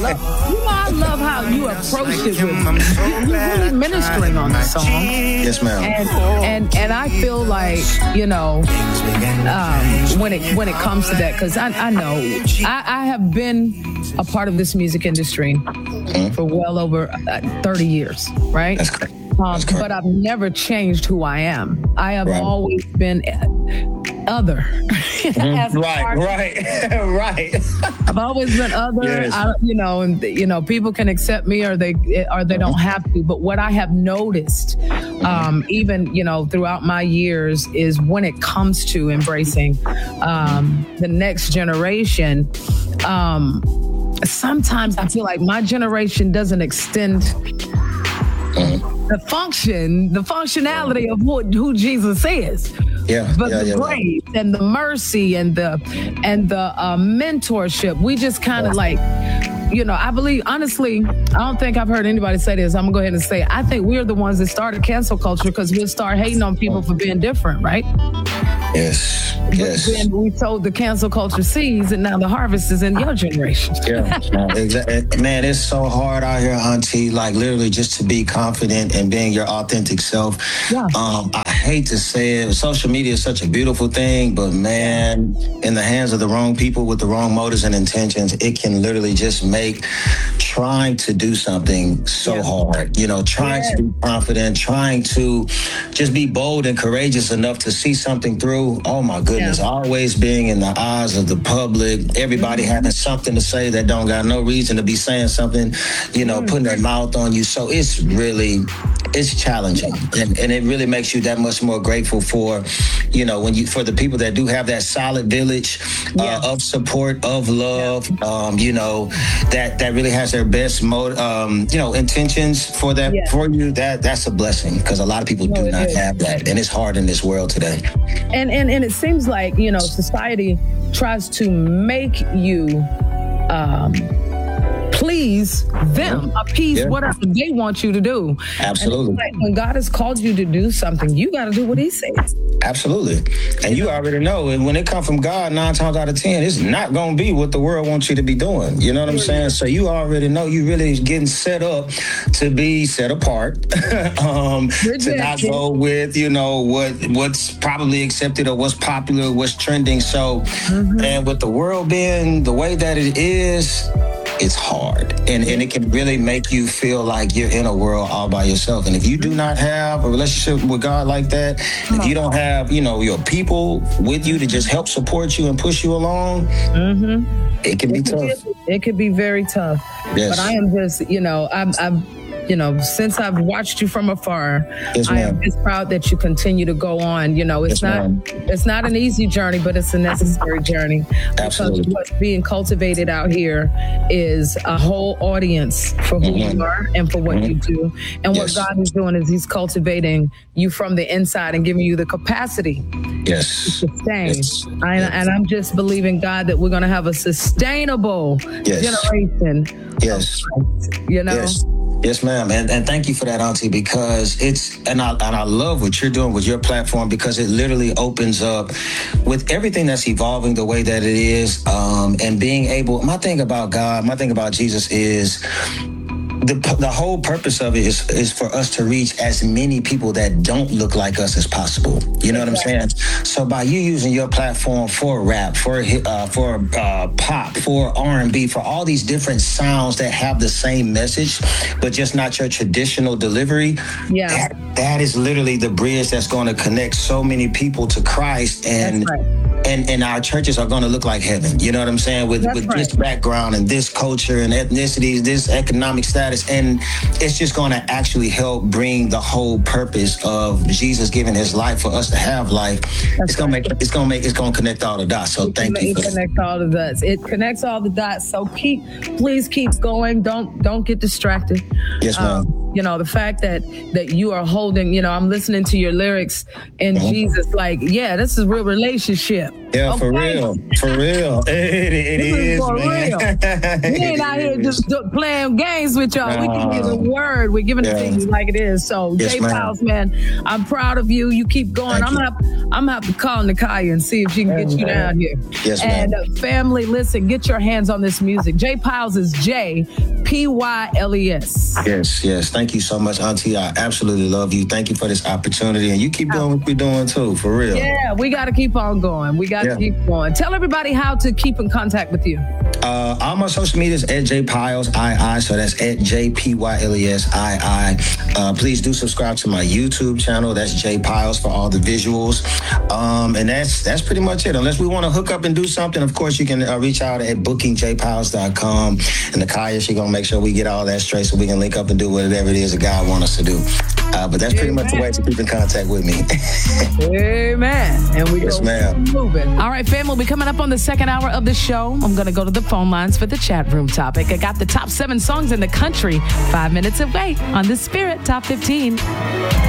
I love how you approached it with you really ministering on the song. Yes, ma'am. And I feel like, when it comes to that, because I know I have been a part of this music industry for well over 30 years, right? That's correct. But I've never changed who I am. I have always been other. Right. I've always been other. Yes. People can accept me or they don't have to. But what I have noticed, even throughout my years, is when it comes to embracing the next generation. Sometimes I feel like my generation doesn't extend the functionality of who Jesus is. But the grace and the mercy and the mentorship, we just kind of I believe, honestly, I don't think I've heard anybody say this. I'm gonna go ahead and say, I think we're the ones that started cancel culture because we'll start hating on people for being different, right? Yes. Then we sowed the cancel culture seeds, and now the harvest is in your generation. Exactly. Man, it's so hard out here, Auntie. Like literally, just to be confident and being your authentic self. I hate to say it, social media is such a beautiful thing, but man, in the hands of the wrong people with the wrong motives and intentions, it can literally just make trying to do something so hard. Trying to be confident, trying to just be bold and courageous enough to see something through. Oh my goodness, always being in the eyes of the public, everybody having something to say that don't got no reason to be saying something, putting their mouth on you. So it's challenging. And it really makes you that much more grateful for, for the people that do have that solid village of support, of love, that really has their best intentions for that, for you. That's a blessing because a lot of people do not have that. And it's hard in this world today. And it seems like, society tries to make you please them, appease whatever they want you to do. Absolutely. Like when God has called you to do something, you got to do what he says. Absolutely. And you already know, and when it comes from God, 9 times out of 10, it's not going to be what the world wants you to be doing. You know what I'm saying? So you already know you really getting set up to be set apart, to not go with, what's probably accepted or what's popular, what's trending. So, and with the world being the way that it is, it's hard. And it can really make you feel like you're in a world all by yourself. And if you do not have a relationship with God like that, if you don't have, your people with you to just help support you and push you along, it can be tough. It could be very tough. Yes. But I am just, since I've watched you from afar, I am just proud that you continue to go on. It's not an easy journey, but it's a necessary journey. Absolutely. Because what's being cultivated out here is a whole audience for who you are and for what you do. And what God is doing is he's cultivating you from the inside and giving you the capacity to sustain. And I'm just believing, God, that we're going to have a sustainable generation. Yes, ma'am. And thank you for that, Auntie, because I love what you're doing with your platform because it literally opens up with everything that's evolving the way that it is. And being able, my thing about God, my thing about Jesus is the whole purpose of it is for us to reach as many people that don't look like us as possible. You know what I'm saying? So by you using your platform for rap, for pop, for R&B, for all these different sounds that have the same message, but just not your traditional delivery, that is literally the bridge that's going to connect so many people to Christ. And our churches are going to look like heaven. You know what I'm saying? With this background and this culture and ethnicities, this economic status. And it's just going to actually help bring the whole purpose of Jesus giving his life for us to have life. It's going to connect all the dots. So thank you. It connects all the dots. So please keep going. Don't get distracted. Yes, ma'am. The fact that you are holding, I'm listening to your lyrics in Jesus, this is real relationship. Yeah, okay? For real. It is, for man. Real. We ain't out here just playing games with y'all. We give you the word. We're giving it to you like it is. So, yes, J. Pyles, man, I'm proud of you. You keep going. I'm gonna have to call Nakaya and see if she can get you down here. Yes, and family, listen, get your hands on this music. J. Pyles is JPYLES. Yes. Thank you so much, Auntie. I absolutely love you. Thank you for this opportunity. And you keep doing what you're doing too, for real. Yeah, we got to keep on going. We got to keep going. Tell everybody how to keep in contact with you. All my social media is at J. Pyles II, so that's at JPYLES II. Please do subscribe to my YouTube channel. That's J. Pyles for all the visuals. And that's pretty much it. Unless we want to hook up and do something, of course, you can reach out at bookingJPyles.com. And Nakaya, she's going to make sure we get all that straight so we can link up and do whatever it is that God wants us to do. But that's pretty much the way to keep in contact with me. Amen. And we yes, go ma'am. moving. All right, family, we're coming up on the second hour of the show. I'm going to go to the phone lines for the chat room topic. I got the top 7 songs in the country 5 minutes away on the Spirit Top 15.